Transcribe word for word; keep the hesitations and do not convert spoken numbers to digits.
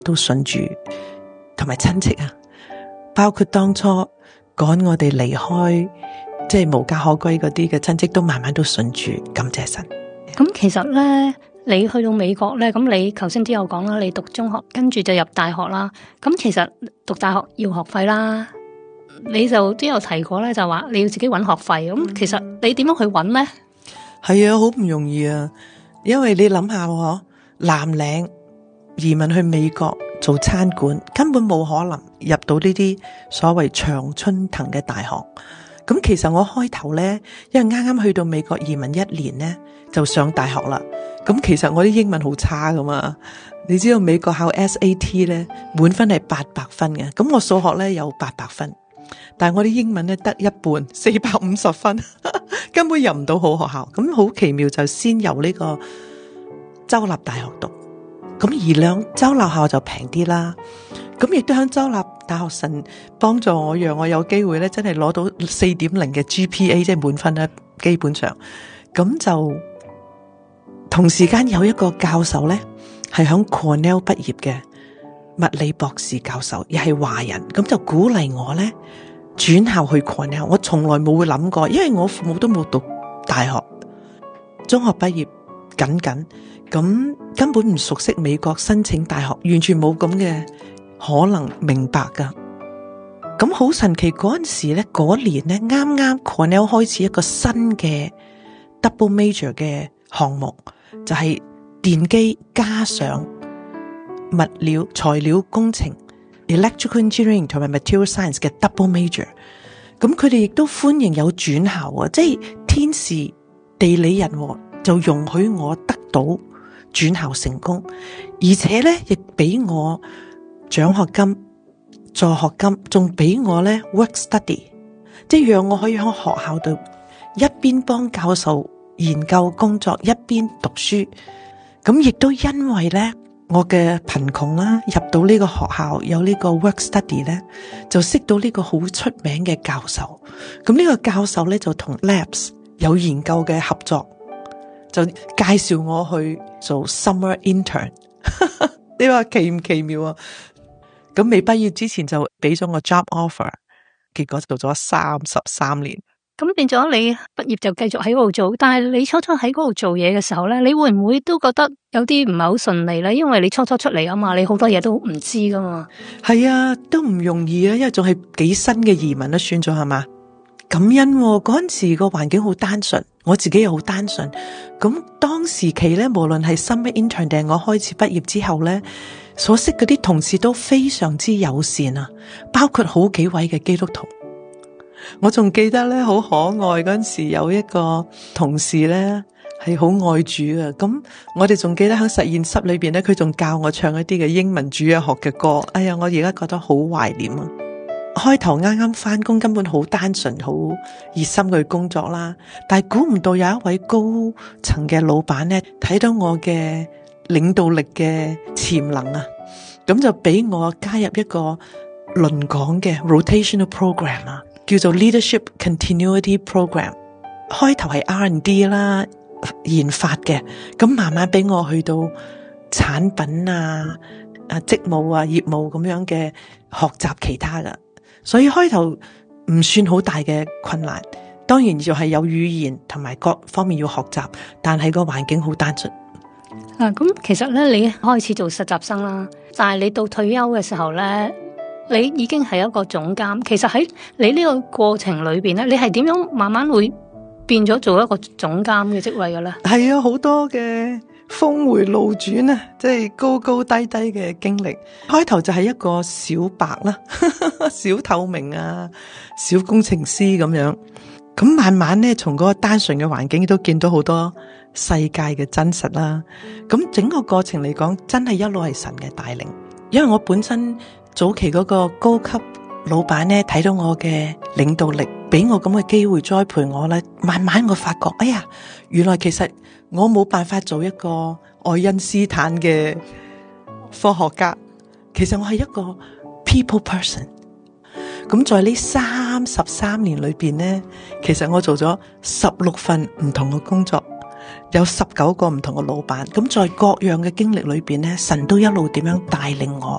都信主，同埋親戚啊，包括當初趕我哋離開，即係無家可歸嗰啲嘅親戚，都慢慢都信主，感謝神。 咁其實咧，你去到美國咧，咁你頭先都有講啦，你讀中學，跟住就入大學啦。咁其實讀大學要學費啦，你就都有提過咧，就話你要自己搵學費。咁其實你點樣去搵咧？ 係啊，好唔容易啊，因為你諗下喎，藍領移民去美國做餐館，根本冇可能入到呢啲所謂常春藤嘅大學。咁其實我開頭咧，因為啱啱去到美國移民一年咧，就上大學啦。咁其實我啲英文好差噶嘛，你知道美國考 S A T 咧，滿分係八百分嘅，咁我數學咧有八百分，但係我啲英文咧得一半，四百五十分，根本入唔到好學校。咁好奇妙，就先由呢個州立大學讀，咁而兩州立校就平啲啦。咁亦都喺州立大學神幫助我，讓我有機會咧，真係攞到四點零嘅 G P A， 即係滿分啦，基本上。咁就同時間有一個教授咧，係響 Cornell 畢業嘅物理博士教授，又係華人，咁就鼓勵我咧轉校去 Cornell。我從來冇會諗過，因為我父母都冇讀大學，中學畢業僅僅，咁根本唔熟悉美國申請大學，完全冇咁嘅可能明白噶。咁好神奇，嗰陣時咧，嗰年咧啱啱 Cornell 開始一個新嘅 double major 嘅項目，就係、是、電機加上物料材料工程 electrical engineering 同埋 material science 嘅 double major。咁佢哋亦都歡迎有轉校啊，即係天時地利人和，就容許我得到轉校成功，而且咧亦俾我獎學金、助學金，仲俾我咧 work study， 即係讓我可以喺學校度一邊幫教授研究工作，一邊讀書。咁亦都因為咧我嘅貧窮啦，入到呢個學校有呢個 work study 咧，就識到呢個好出名嘅教授。咁呢個教授咧就同 labs 有研究嘅合作，就介紹我去做 summer intern。你話奇唔奇妙啊？咁未畢業之前就俾咗我 job offer， 結果做咗三十三年。 咁變咗你畢業就繼續喺嗰度做，但係你初初喺嗰度做嘢嘅時候咧，你會唔會都覺得有啲唔係好順利咧？因為你初初出嚟啊嘛，你好多嘢都唔知噶嘛。 係啊，都唔容易啊，因為仲係幾新嘅移民都算咗係嘛。感恩嗰陣時個環境好單純，我自己又好單純。咁當時期咧，無論係 summer intern 定係我開始畢業之後咧，所識嗰啲同事都非常之友善啊，包括好幾位嘅基督徒。我仲記得咧，好可愛嗰陣時有一個同事咧係好愛主啊。咁我哋仲記得喺實驗室裏邊咧，佢仲教我唱一啲嘅英文主日學嘅歌。哎呀，我而家覺得好懷念啊！開頭啱啱翻工，根本好單純，好熱心去工作啦。但係估唔到有一位高層嘅老闆咧，睇到我嘅領導力嘅潛能啊，咁就俾我加入一個輪崗嘅 rotational program 啊，叫做 Leadership Continuity Program。開頭係 R and D 啦，研發嘅，咁慢慢俾我去到產品啊、啊職務啊、業務咁樣嘅學習其他噶。所以開頭唔算好大嘅困難，當然就係有語言同埋各方面要學習，但係個環境好單純。 啊，咁其實咧，你開始做實習生啦，但係你到退休嘅時候咧，你已經係一個總監。其實喺你呢個過程裏邊咧，你係點樣慢慢會變咗做一個總監嘅職位嘅咧？係啊，好多嘅峰回路轉啊，即係高高低低嘅經歷。開頭就係一個小白啦，小透明啊，小工程師咁樣。咁慢慢咧，從嗰個單純嘅環境都見到好多世界嘅真實啦。咁整個過程嚟講，真係一路係神嘅帶領。因為我本身早期嗰個高級老闆咧，睇到我嘅領導力，俾我咁嘅機會栽培我咧，慢慢我發覺，哎呀，原來其實我冇辦法做一個愛因斯坦嘅科學家，其實我係一個 people person。咁在呢三十三年裏邊咧，其實我做咗十六份唔同嘅工作， 有十九個唔同嘅老闆，咁在各樣嘅經歷裏邊咧，神都一路點樣帶領我，